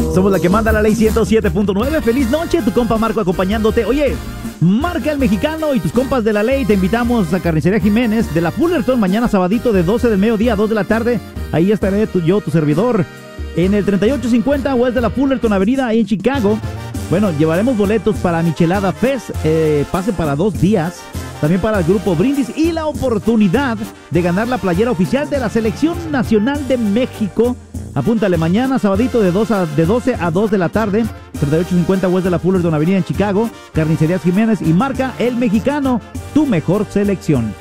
Somos la que manda la ley 107.9. Feliz noche, tu compa Marco acompañándote. Oye, marca el mexicano y tus compas de la ley. Te invitamos a Carnicería Jiménez de la Fullerton mañana sabadito de 12 del mediodía a 2 de la tarde. Ahí estaré yo, tu servidor, en el 3850 West de la Fullerton Avenida, ahí en Chicago. Bueno, llevaremos boletos para Michelada Fest, pase para 2 días. También para el grupo Brindis y la oportunidad de ganar la playera oficial de la Selección Nacional de México. Apúntale mañana, sabadito de 12 a 2 de la tarde, 3850 West de la Fullerton Avenida en Chicago, Carnicerías Jiménez y marca el mexicano, tu mejor selección.